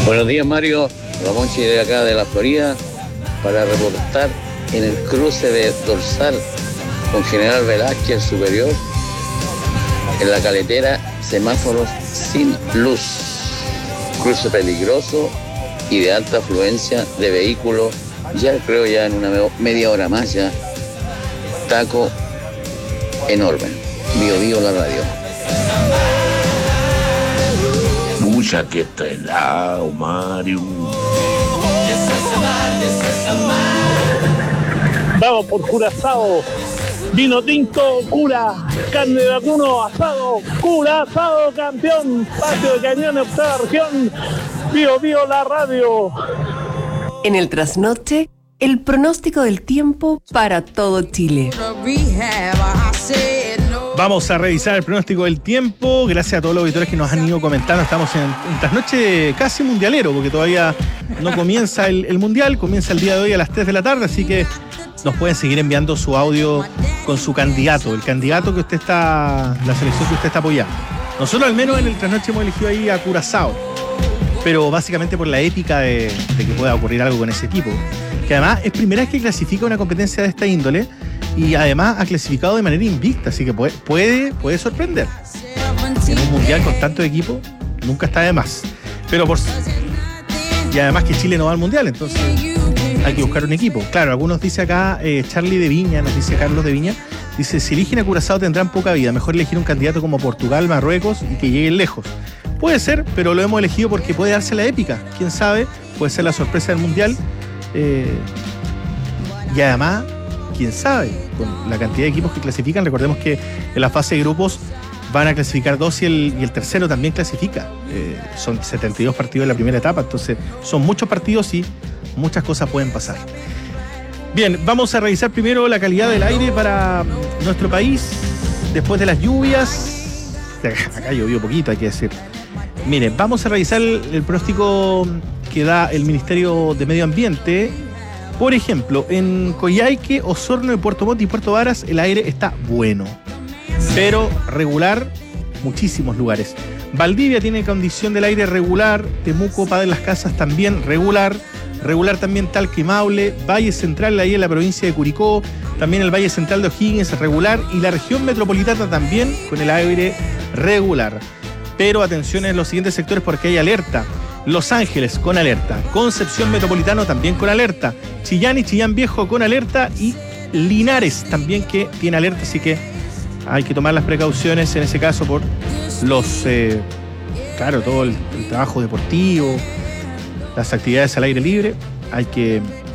Buenos días, Mario. Ramonchi de acá de la Florida para reportar en el cruce de Dorsal con General Velázquez Superior. En la caletera, semáforos sin luz. Cruce peligroso y de alta afluencia de vehículos. Ya creo ya en una media hora más ya. Taco enorme. Bio la radio. Pucha, que está helado, Mario. Vamos por Curazao. Vino tinto, cura. Carne de vacuno, asado. Curazao, campeón. Patio de Cañones, octava región. Bio la radio. En el trasnoche, el pronóstico del tiempo para todo Chile. Vamos a revisar el pronóstico del tiempo. Gracias a todos los auditores que nos han ido comentando. Estamos en un trasnoche casi mundialero, porque todavía no comienza el mundial. Comienza el día de hoy a las 3 de la tarde, así que nos pueden seguir enviando su audio con su candidato, el candidato que usted está, la selección que usted está apoyando. Nosotros al menos en el trasnoche hemos elegido ahí a Curazao, pero básicamente por la épica de que pueda ocurrir algo con ese equipo, que además es primera vez que clasifica una competencia de esta índole y además ha clasificado de manera invicta, así que puede sorprender. En un mundial con tanto equipo nunca está de más. Y además que Chile no va al mundial, entonces hay que buscar un equipo. Claro, algunos dice acá, Charlie de Viña, nos dice Carlos de Viña, dice, si eligen a Curazao tendrán poca vida, mejor elegir un candidato como Portugal, Marruecos y que lleguen lejos. Puede ser, pero lo hemos elegido porque puede darse la épica, quién sabe, puede ser la sorpresa del mundial. Y además, quién sabe, con la cantidad de equipos que clasifican, recordemos que en la fase de grupos van a clasificar 2 y el tercero también clasifica. Son 72 partidos en la primera etapa, entonces son muchos partidos y muchas cosas pueden pasar. Bien, vamos a revisar primero la calidad del aire para nuestro país después de las lluvias. Acá llovió poquito, hay que decir. Miren, vamos a revisar el pronóstico que da el Ministerio de Medio Ambiente. Por ejemplo, en Coyhaique, Osorno, Puerto Montt y Puerto Varas el aire está bueno, pero regular muchísimos lugares. Valdivia tiene condición del aire regular, Temuco, Padre Las Casas también regular también Talca y Maule, Valle Central ahí en la provincia de Curicó, también el Valle Central de O'Higgins regular y la región metropolitana también con el aire regular. Pero atención en los siguientes sectores porque hay alerta. Los Ángeles con alerta, Concepción Metropolitano también con alerta, Chillán y Chillán Viejo con alerta y Linares también que tiene alerta, así que hay que tomar las precauciones en ese caso por todo el trabajo deportivo, las actividades al aire libre, hay que